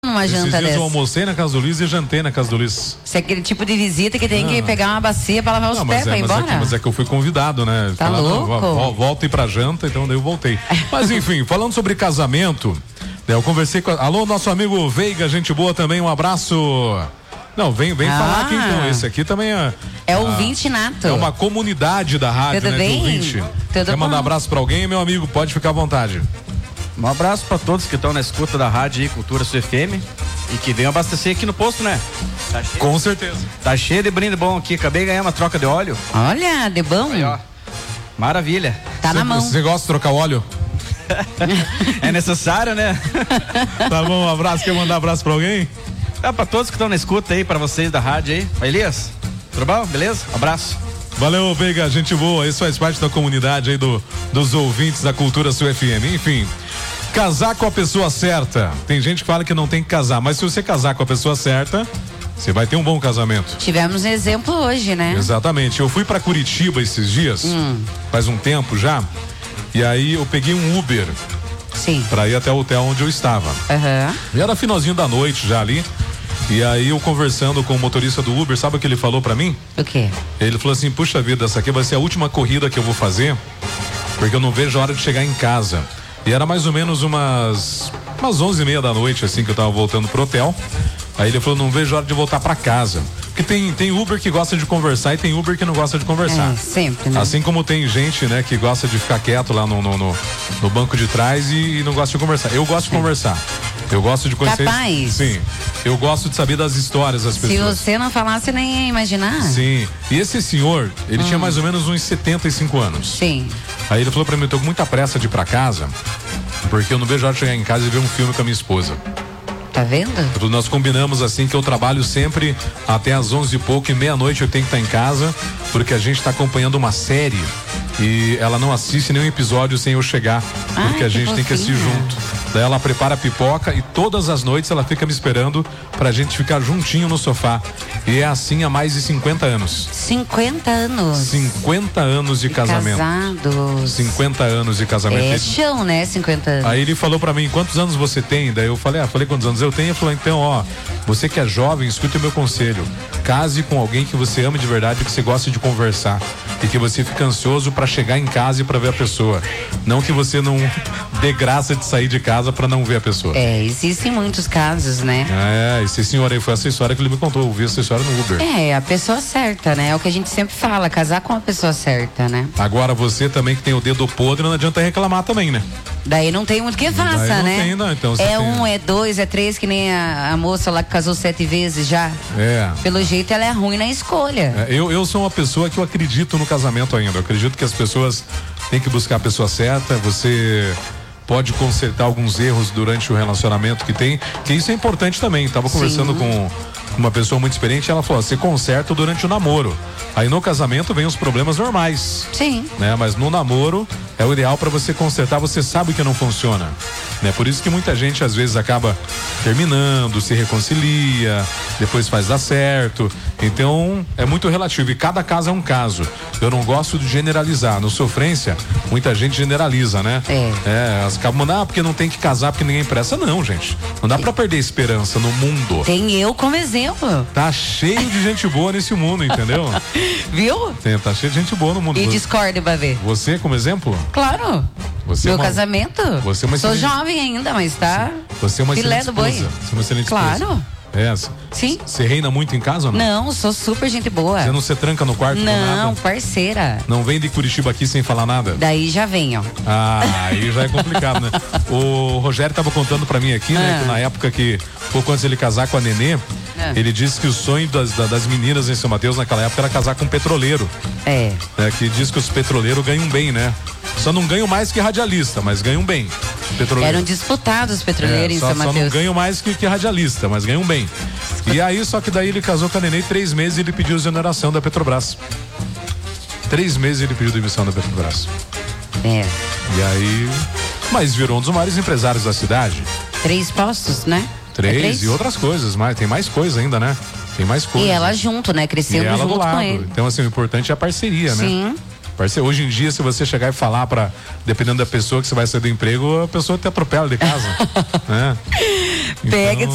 Numa janta dessa. Eu almocei na casa do Luiz e jantei na casa do Luiz. Isso é aquele tipo de visita que tem que pegar uma bacia pra lavar os pés pra ir embora. Mas é que eu fui convidado, né? Tá louco? Volta aí pra janta, então daí eu voltei. Mas enfim, falando sobre casamento, eu conversei com... Alô, nosso amigo Veiga, gente boa também, um abraço. Não, vem falar aqui então. Esse aqui também é ouvinte nato. É uma comunidade da rádio, tudo né? Bem? De ouvinte. Quer mandar abraço pra alguém, meu amigo? Pode ficar à vontade. Um abraço pra todos que estão na escuta da rádio aí, Cultura FM, e que venham abastecer aqui no posto, né? Tá cheio. Com certeza. Tá cheio de brinde bom aqui. Acabei de ganhar uma troca de óleo. Olha, de bom. Aí, ó. Maravilha. Tá na mão. Você gosta de trocar óleo? É necessário, né? Tá bom, um abraço. Quer mandar abraço pra alguém? Pra todos que estão na escuta aí, pra vocês da rádio aí. Elias, tudo bom? Beleza? Abraço. Valeu, Veiga, gente boa. Isso faz parte da comunidade aí dos ouvintes da Cultura Sul FM. Enfim, casar com a pessoa certa. Tem gente que fala que não tem que casar, mas se você casar com a pessoa certa, você vai ter um bom casamento. Tivemos um exemplo hoje, né? Exatamente. Eu fui pra Curitiba esses dias, faz um tempo já, e aí eu peguei um Uber. Sim. Pra ir até o hotel onde eu estava. E era finalzinho da noite já ali. E aí eu conversando com o motorista do Uber, sabe o que ele falou pra mim? O quê? Ele falou assim, puxa vida, essa aqui vai ser a última corrida que eu vou fazer, porque eu não vejo a hora de chegar em casa. E era mais ou menos umas 11h30 da noite, assim, que eu tava voltando pro hotel. Aí ele falou, não vejo a hora de voltar pra casa. Porque tem Uber que gosta de conversar e tem Uber que não gosta de conversar. Sempre, né? Assim como tem gente, né, que gosta de ficar quieto lá no banco de trás e não gosta de conversar. Eu gosto de conversar. Eu gosto de conhecer. Capaz. Sim. Eu gosto de saber das histórias das pessoas. Se você não falasse, nem ia imaginar. Sim. E esse senhor, ele tinha mais ou menos uns 75 anos. Sim. Aí ele falou pra mim, eu tô com muita pressa de ir pra casa, porque eu não vejo a hora de chegar em casa e ver um filme com a minha esposa. Tá vendo? Nós combinamos assim que eu trabalho sempre até às 11 e pouco, e meia-noite eu tenho que estar em casa, porque a gente tá acompanhando uma série e ela não assiste nenhum episódio sem eu chegar, porque a gente tem que assistir junto. Daí ela prepara a pipoca e todas as noites ela fica me esperando pra gente ficar juntinho no sofá. E é assim há mais de 50 anos. 50 anos. 50 anos de casamento. Casados. 50 anos de casamento. É chão, né? 50 anos. Aí ele falou pra mim, quantos anos você tem? Daí eu falei quantos anos eu tenho? Ele falou, então, ó, você que é jovem, escute o meu conselho. Case com alguém que você ama de verdade, que você gosta de conversar. E que você fica ansioso pra chegar em casa e pra ver a pessoa. Não que você não dê graça de sair de casa pra não ver a pessoa. Existem muitos casos, né? Esse senhor aí, foi essa história que ele me contou. Eu vi essa história no Uber. A pessoa certa, né? É o que a gente sempre fala, casar com a pessoa certa, né? Agora você também que tem o dedo podre, não adianta reclamar também, né? Daí não tem muito que faça, não né? Tem, não. Então é um, é dois, é três, que nem a moça lá que casou 7 vezes já. Pelo jeito ela é ruim na escolha. Eu sou uma pessoa que eu acredito no casamento ainda. Eu acredito que as pessoas têm que buscar a pessoa certa. Você pode consertar alguns erros durante o relacionamento que tem, que isso é importante também. Tava conversando com uma pessoa muito experiente, ela falou, você conserta durante o namoro. Aí no casamento vem os problemas normais. Sim. Né? Mas no namoro é o ideal para você consertar, você sabe que não funciona. Né? Por isso que muita gente às vezes acaba terminando, se reconcilia, depois faz dar certo. Então é muito relativo e cada caso é um caso. Eu não gosto de generalizar. No Sofrência, muita gente generaliza, né? Elas acabam, porque não tem que casar porque ninguém presta. Não, gente. Não dá pra perder esperança no mundo. Tem eu como exemplo. Tá cheio de gente boa nesse mundo, entendeu? Viu? Tá cheio de gente boa no mundo. E discorda, pra ver. Você como exemplo? Claro. Meu casamento. Você é uma Sou jovem ainda, mas tá. Você é uma filé excelente do boi. esposa. Você é uma excelente Claro. esposa. Sim. Você reina muito em casa ou não? Não, sou super gente boa. Você não se tranca no quarto? Não, parceira. Não vem de Curitiba aqui sem falar nada? Daí já vem, ó. Aí já é complicado, né? O Rogério tava contando pra mim aqui, né? Que na época que, pouco antes de ele casar com a Nenê, ele disse que o sonho das meninas em São Mateus naquela época era casar com um petroleiro. Que diz que os petroleiros ganham bem, né? Só não ganham mais que radialista, mas ganham bem. Eram disputados os petroleiros em São Mateus. Só não ganham mais que radialista, mas ganham bem. E aí, só que daí ele casou com a Nenê, 3 meses ele pediu exoneração da Petrobras. 3 meses ele pediu demissão da Petrobras. E aí, mas virou um dos maiores empresários da cidade. 3 postos, né? 3 e outras coisas, mas tem mais coisa ainda, né? Tem mais coisa. E ela junto, né? Crescendo junto com ele. Então, assim, o importante é a parceria, né? Sim. Hoje em dia, se você chegar e falar dependendo da pessoa que você vai sair do emprego, a pessoa te atropela de casa. Né? Pega